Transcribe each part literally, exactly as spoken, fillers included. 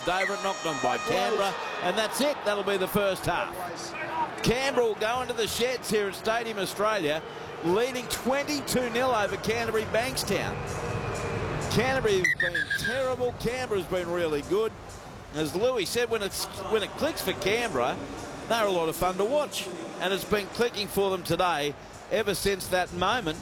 Dover, knocked on by Canberra, and that's it. That'll be the first half. Canberra will go into the sheds here at Stadium Australia, leading twenty-two nil over Canterbury Bankstown. Canterbury has been terrible. Canberra's been really good. As Louis said, when it's when it clicks for Canberra, they're a lot of fun to watch, and it's been clicking for them today ever since that moment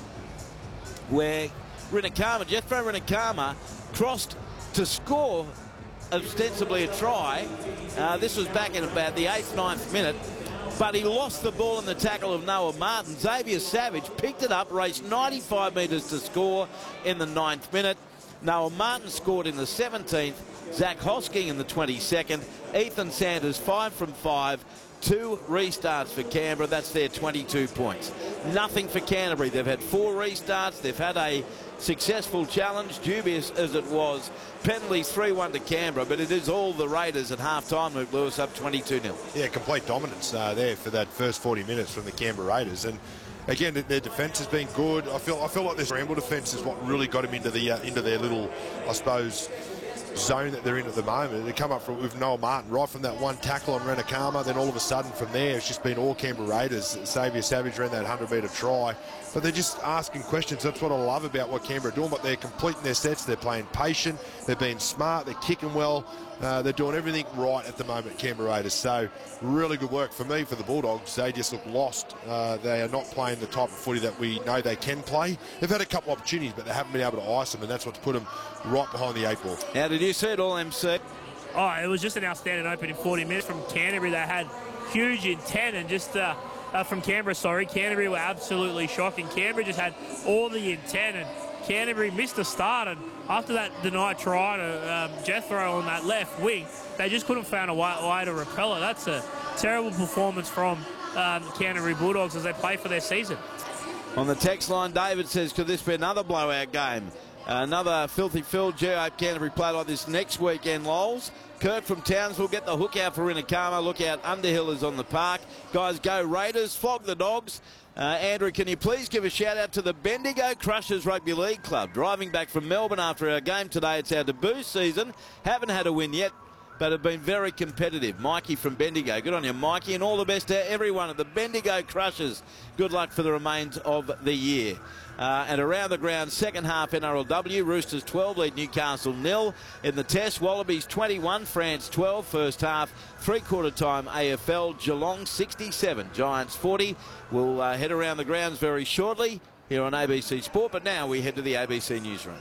where Rinakama, Jethro Rinakama, crossed to score ostensibly a try. Uh, this was back in about the eighth, ninth minute, but he lost the ball in the tackle of Noah Martin. Xavier Savage picked it up, raced ninety-five metres to score in the ninth minute. Noah Martin scored in the seventeenth. Zach Hosking in the twenty-second. Ethan Sanders, five from five. Two restarts for Canberra. That's their twenty-two points. Nothing for Canterbury. They've had four restarts. They've had a successful challenge, dubious as it was. Penalties three one to Canberra, but it is all the Raiders at half-time. Luke Lewis up twenty-two nil. Yeah, complete dominance uh, there for that first forty minutes from the Canberra Raiders. And again, their defence has been good. I feel I feel like this scramble defence is what really got them into the uh, into their little, I suppose, zone that they're in at the moment. They come up from, with Noel Martin right from that one tackle on Rinakama, then all of a sudden from there it's just been all Canberra Raiders. Xavier Savage ran that hundred metre try, but they're just asking questions. That's what I love about what Canberra are doing, but they're completing their sets, they're playing patient, they're being smart, they're kicking well, uh, they're doing everything right at the moment, Canberra Raiders. So really good work for me, for the Bulldogs. They just look lost. Uh, they are not playing the type of footy that we know they can play. They've had a couple of opportunities, but they haven't been able to ice them, and that's what's put them right behind the eight ball. How did you see it all, M C? Oh, it was just an outstanding opening forty minutes from Canterbury. They had huge intent, and just uh, uh, from Canberra, sorry, Canterbury were absolutely shocking. Canberra just had all the intent, and Canterbury missed the start, and after that denied try to um, Jethro on that left wing, they just couldn't find a way, way to repel it. That's a terrible performance from um, Canterbury Bulldogs as they play for their season. On the text line, David says, could this be another blowout game? Another filthy field. Gee, I hope Canterbury play like this next weekend, Lols. Kirk from Townsville, get the hook out for Rinakama. Look out, Underhill is on the park. Guys, go Raiders, flog the Dogs. Uh, Andrew, can you please give a shout out to the Bendigo Crushers Rugby League Club? Driving back from Melbourne after our game today. It's our debut season. Haven't had a win yet, but have been very competitive. Mikey from Bendigo. Good on you, Mikey, and all the best to everyone at the Bendigo Crushers. Good luck for the remains of the year. Uh, and around the ground, second half N R L W, Roosters twelve lead Newcastle nil. In the test, Wallabies twenty-one, France twelve, first half. Three-quarter time A F L, Geelong sixty-seven, Giants forty. We'll uh, head around the grounds very shortly here on A B C Sport, but now we head to the A B C Newsroom.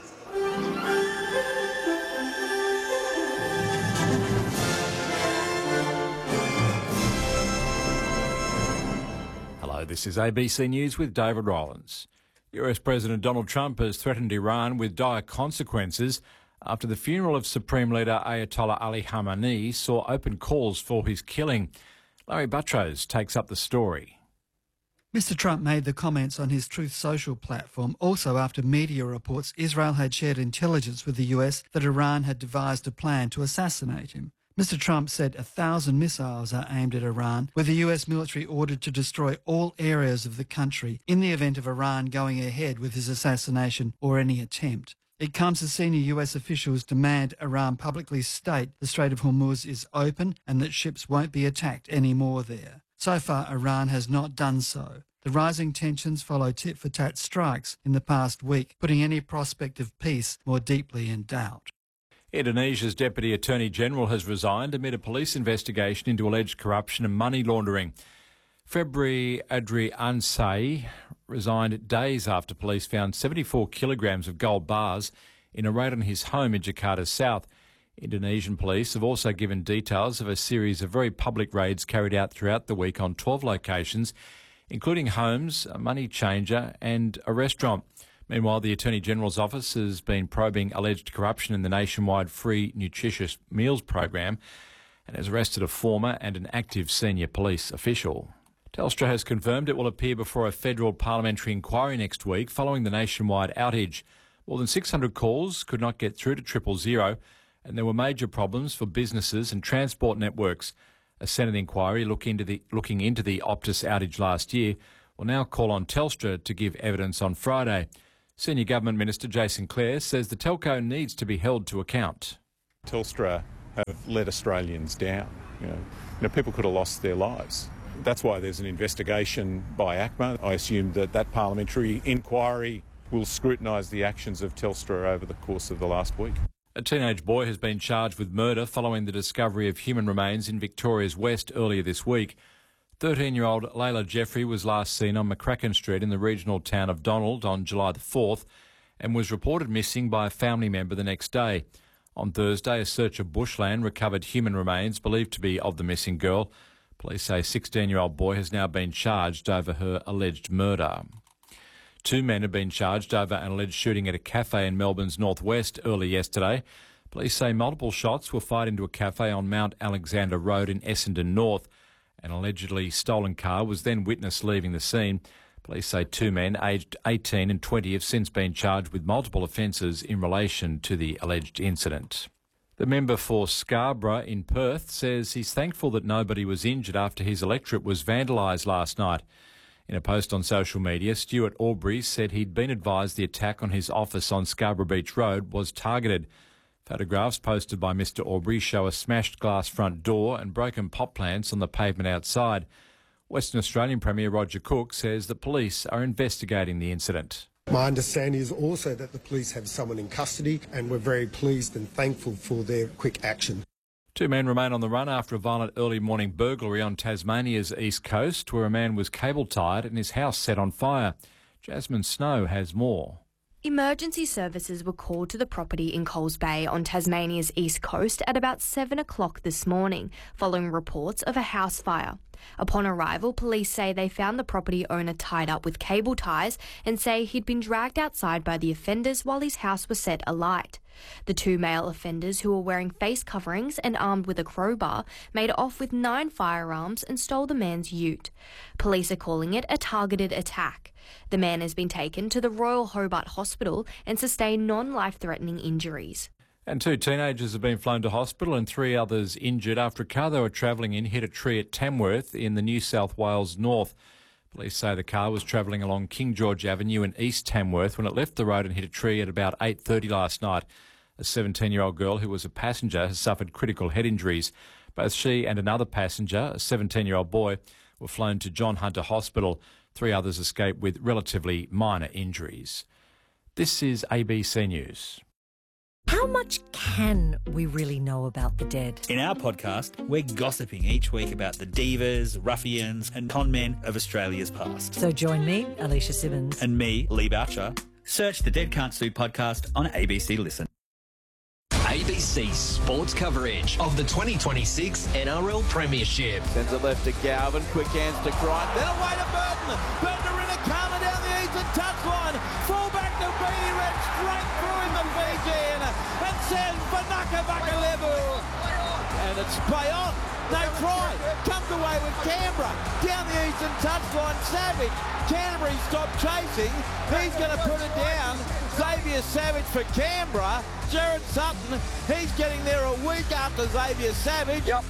Hello, this is A B C News with David Rowlands. U S President Donald Trump has threatened Iran with dire consequences after the funeral of Supreme Leader Ayatollah Ali Khamenei saw open calls for his killing. Larry Buttrose takes up the story. Mister Trump made the comments on his Truth Social platform also after media reports Israel had shared intelligence with the U S that Iran had devised a plan to assassinate him. Mister Trump said a thousand missiles are aimed at Iran, with the U S military ordered to destroy all areas of the country in the event of Iran going ahead with his assassination or any attempt. It comes as senior U S officials demand Iran publicly state the Strait of Hormuz is open and that ships won't be attacked anymore there. So far, Iran has not done so. The rising tensions follow tit-for-tat strikes in the past week, putting any prospect of peace more deeply in doubt. Indonesia's Deputy Attorney General has resigned amid a police investigation into alleged corruption and money laundering. February Adri Ansai resigned days after police found seventy-four kilograms of gold bars in a raid on his home in Jakarta's south. Indonesian police have also given details of a series of very public raids carried out throughout the week on twelve locations, including homes, a money changer and a restaurant. Meanwhile, the Attorney General's office has been probing alleged corruption in the nationwide free nutritious meals program and has arrested a former and an active senior police official. Telstra has confirmed it will appear before a federal parliamentary inquiry next week following the nationwide outage. More than six hundred calls could not get through to triple zero, and there were major problems for businesses and transport networks. A Senate inquiry look into the, looking into the Optus outage last year will now call on Telstra to give evidence on Friday. Senior Government Minister Jason Clare says the telco needs to be held to account. Telstra have let Australians down. You know, you know, people could have lost their lives. That's why there's an investigation by A C M A. I assume that that parliamentary inquiry will scrutinise the actions of Telstra over the course of the last week. A teenage boy has been charged with murder following the discovery of human remains in Victoria's West earlier this week. thirteen-year-old Layla Jeffrey was last seen on McCracken Street in the regional town of Donald on July the fourth and was reported missing by a family member the next day. On Thursday, a search of bushland recovered human remains believed to be of the missing girl. Police say a sixteen-year-old boy has now been charged over her alleged murder. Two men have been charged over an alleged shooting at a cafe in Melbourne's northwest early yesterday. Police say multiple shots were fired into a cafe on Mount Alexander Road in Essendon North. An allegedly stolen car was then witnessed leaving the scene. Police say two men, aged eighteen and twenty, have since been charged with multiple offences in relation to the alleged incident. The member for Scarborough in Perth says he's thankful that nobody was injured after his electorate was vandalised last night. In a post on social media, Stuart Aubrey said he'd been advised the attack on his office on Scarborough Beach Road was targeted. Photographs posted by Mr Aubrey show a smashed glass front door and broken pot plants on the pavement outside. Western Australian Premier Roger Cook says the police are investigating the incident. My understanding is also that the police have someone in custody, and we're very pleased and thankful for their quick action. Two men remain on the run after a violent early morning burglary on Tasmania's east coast, where a man was cable-tied and his house set on fire. Jasmine Snow has more. Emergency services were called to the property in Coles Bay on Tasmania's east coast at about seven o'clock this morning, following reports of a house fire. Upon arrival, police say they found the property owner tied up with cable ties and say he'd been dragged outside by the offenders while his house was set alight. The two male offenders, who were wearing face coverings and armed with a crowbar, made off with nine firearms and stole the man's ute. Police are calling it a targeted attack. The man has been taken to the Royal Hobart Hospital and sustained non-life-threatening injuries. And two teenagers have been flown to hospital and three others injured after a car they were travelling in hit a tree at Tamworth in the New South Wales north. Police say the car was travelling along King George Avenue in East Tamworth when it left the road and hit a tree at about eight thirty last night. A seventeen-year-old girl who was a passenger has suffered critical head injuries. Both she and another passenger, a seventeen-year-old boy, were flown to John Hunter Hospital. Three others escaped with relatively minor injuries. This is A B C News. How much can we really know about the dead? In our podcast, we're gossiping each week about the divas, ruffians and con men of Australia's past. So join me, Alicia Simmons. And me, Lee Boucher. Search the Dead Can't Sue podcast on A B C Listen. A B C sports coverage of the twenty twenty-six N R L Premiership. Sends it left to Galvin, quick hands to Crichton, then away to Burton. Burton in a corner down the eastern touchline. Full back to Beatty, red straight through in the Fijian. And says Vanaka Vakalevu. And it's play on. They try. Comes away with Canberra. Down the eastern touchline, Savage. Canterbury stopped chasing. He's going to put it down. Xavier Savage for Canberra. Jared Sutton, he's getting there a week after Xavier Savage. Yep.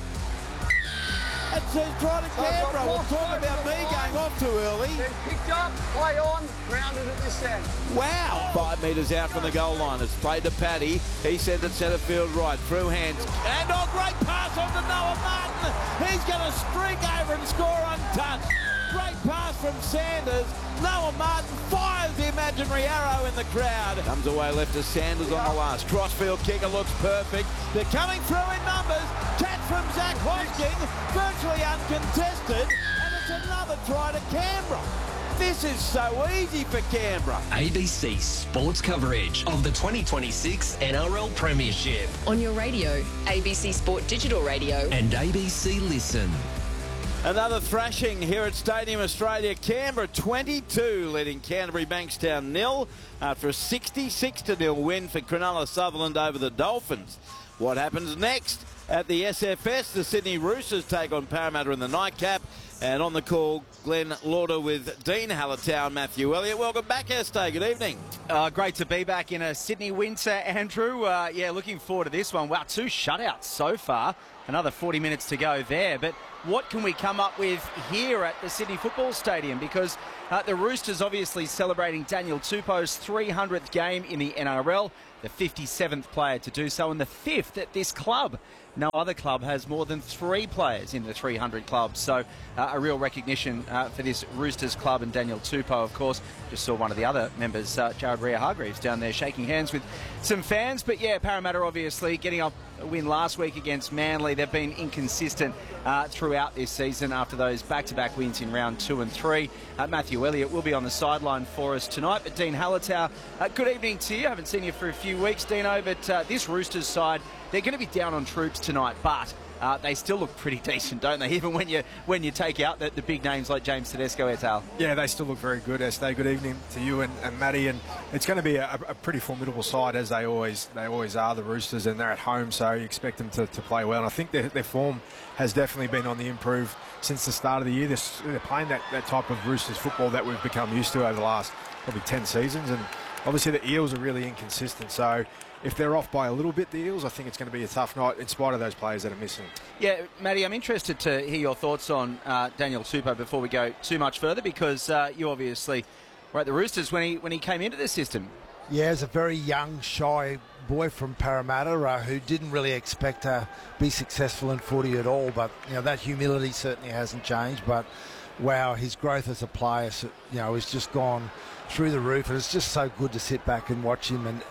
It says try to Canberra. We'll talk about me going off too early. Picked up, play on, grounded at this end. Wow. Five metres out from the goal line. It's played to Paddy. He sends it centre field right. Through hands. And oh, great pass on to Noah Martin. He's going to streak over and score untouched. Great pass from Sanders. Noah Martin fires the imaginary arrow in the crowd. Comes away left to Sanders on the last. Crossfield kicker looks perfect. They're coming through in numbers. Catch from Zach Hosking. Virtually uncontested. And it's another try to Canberra. This is so easy for Canberra. A B C sports coverage of the twenty twenty-six N R L Premiership. On your radio, A B C Sport Digital Radio. And A B C Listen. Another thrashing here at Stadium Australia. Canberra twenty-two leading Canterbury Bankstown nil after a sixty-six to nil win for Cronulla Sutherland over the Dolphins. What happens next? At the S F S, the Sydney Roosters take on Parramatta in the nightcap. And on the call, Glenn Lauder with Dean Hallertau and Matthew Elliott. Welcome back, Estee. Good evening. Uh, great to be back in a Sydney winter, Andrew. Uh, yeah, looking forward to this one. Wow, two shutouts so far. Another forty minutes to go there. But what can we come up with here at the Sydney Football Stadium? Because uh, the Roosters obviously celebrating Daniel Tupou's three hundredth game in the N R L, the fifty-seventh player to do so, and the fifth at this club. No other club has more than three players in the three hundred club. So uh, a real recognition uh, for this Roosters club, and Daniel Tupou, of course. Just saw one of the other members, uh, Jared Rea-Hargreaves, down there shaking hands with some fans. But yeah, Parramatta obviously getting up a win last week against Manly. They've been inconsistent uh, throughout this season after those back-to-back wins in round two and three. Uh, Matthew Elliott will be on the sideline for us tonight. But Dean Hallertau, uh, good evening to you. I haven't seen you for a few weeks, Dino, but uh, this Roosters side, they're going to be down on troops tonight, but uh, they still look pretty decent, don't they? Even when you when you take out the, the big names like James Tedesco et al. Yeah, they still look very good, Estee. Good evening to you and, and Matty. And it's going to be a, a pretty formidable side, as they always they always are, the Roosters, and they're at home, so you expect them to, to play well. And I think their, their form has definitely been on the improve since the start of the year. They're, they're playing that, that type of Roosters football that we've become used to over the last probably ten seasons. And obviously the Eels are really inconsistent, so if they're off by a little bit, the Eels, I think it's going to be a tough night in spite of those players that are missing. Yeah, Matty, I'm interested to hear your thoughts on uh, Daniel Tupou before we go too much further, because uh, you obviously were at the Roosters when he when he came into the system. Yeah, as a very young, shy boy from Parramatta uh, who didn't really expect to be successful in footy at all, but you know that humility certainly hasn't changed. But wow, his growth as a player, you know, has just gone through the roof, and it's just so good to sit back and watch him and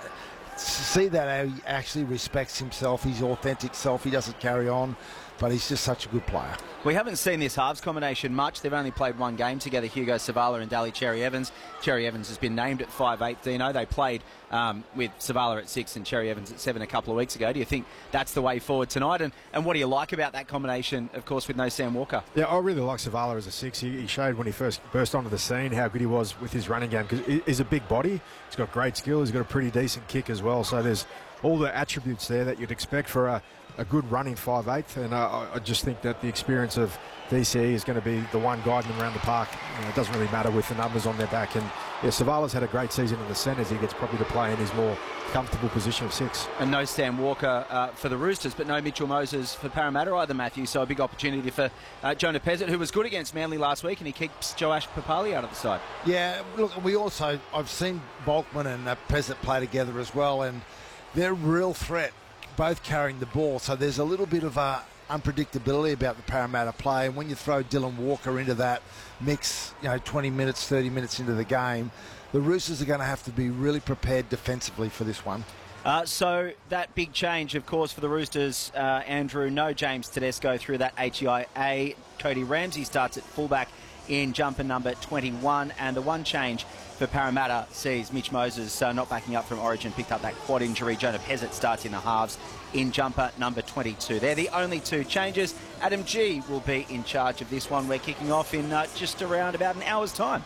see that he actually respects himself, his authentic self. He doesn't carry on, but he's just such a good player. We haven't seen this halves combination much. They've only played one game together, Hugo Savala and Daly Cherry Evans. Cherry Evans has been named at five eight, Dino. They played um, with Savala at six and Cherry Evans at seven a couple of weeks ago. Do you think that's the way forward tonight? And, and what do you like about that combination, of course, with no Sam Walker? Yeah, I really like Savala as a six. He, he showed when he first burst onto the scene how good he was with his running game, because he's a big body. He's got great skill. He's got a pretty decent kick as well. So there's all the attributes there that you'd expect for a a good running five eight, and uh, I just think that the experience of D C E is going to be the one guiding them around the park. You know, it doesn't really matter with the numbers on their back. And yeah, Savala's had a great season in the centres. He gets probably to play in his more comfortable position of six. And no Sam Walker uh, for the Roosters, but no Mitchell Moses for Parramatta either, Matthew. So a big opportunity for uh, Jonah Pezzett, who was good against Manly last week, and he keeps Joash Papali out of the side. Yeah, look, we also, I've seen Bulkman and uh, Pezzett play together as well, and they're a real threat, both carrying the ball. So there's a little bit of uh, unpredictability about the Parramatta play, and when you throw Dylan Walker into that mix, you know, twenty minutes, thirty minutes into the game, the Roosters are going to have to be really prepared defensively for this one. Uh, so that big change, of course, for the Roosters, uh, Andrew, no James Tedesco through that H E I A. Cody Ramsey starts at fullback in jumper number twenty-one, and the one change for Parramatta sees Mitch Moses uh, not backing up from Origin, picked up that quad injury. Jonah Pezzett starts in the halves in jumper number twenty-two. They're the only two changes. Adam G will be in charge of this one. We're kicking off in uh, just around about an hour's time.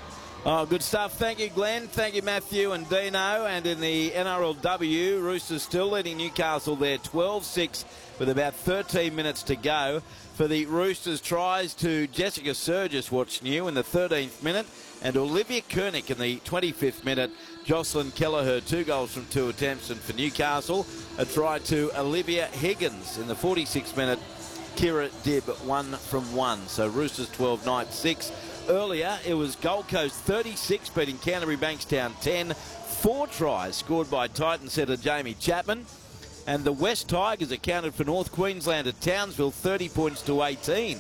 Oh, good stuff. Thank you, Glenn. Thank you, Matthew and Dino. And in the N R L W, Roosters still leading Newcastle there twelve six with about thirteen minutes to go. For the Roosters, tries to Jessica Surgis, what's new, in the thirteenth minute, and Olivia Koenig in the twenty-fifth minute. Jocelyn Kelleher, two goals from two attempts. And for Newcastle, a try to Olivia Higgins in the forty-sixth minute. Kira Dibb, one from one. So Roosters twelve, Knights six. Earlier, it was Gold Coast thirty-six beating Canterbury Bankstown ten. Four tries scored by Titan setter Jamie Chapman. And the West Tigers accounted for North Queensland at Townsville thirty points to eighteen.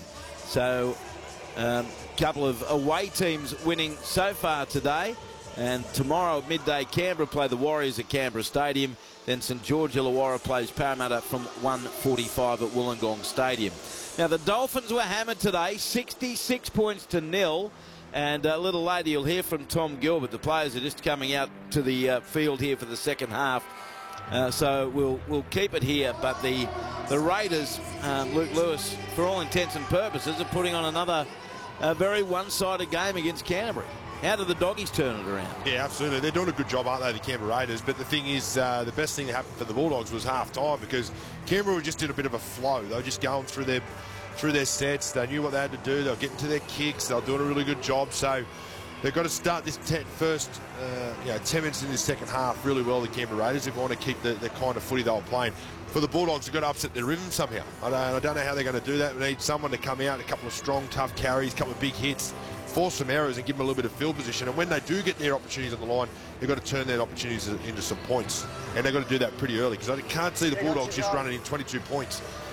So a um, couple of away teams winning so far today. And tomorrow at midday, Canberra play the Warriors at Canberra Stadium. Then St George Illawarra plays Parramatta from one forty-five at Wollongong Stadium. Now, the Dolphins were hammered today, sixty-six points to nil. And a little later, you'll hear from Tom Gilbert. The players are just coming out to the uh, field here for the second half. Uh, so we'll we'll keep it here. But the the Raiders, um, Luke Lewis, for all intents and purposes, are putting on another uh, very one-sided game against Canterbury. How do the Doggies turn it around? Yeah, absolutely. They're doing a good job, aren't they, the Canberra Raiders? But the thing is, uh, the best thing that happened for the Bulldogs was half-time, because Canberra just did a bit of a flow. They were just going through their through their sets. They knew what they had to do. They were getting to their kicks. They were doing a really good job. So they've got to start this ten, first uh, you know, ten minutes in the second half really well, the Canberra Raiders, if they want to keep the, the kind of footy they were playing. For the Bulldogs, they've got to upset their rhythm somehow. I don't, I don't know how they're going to do that. We need someone to come out, a couple of strong, tough carries, a couple of big hits, force some errors and give them a little bit of field position. And when they do get their opportunities on the line, they've got to turn their opportunities into some points. And they've got to do that pretty early, because I can't see the Bulldogs just running in twenty-two points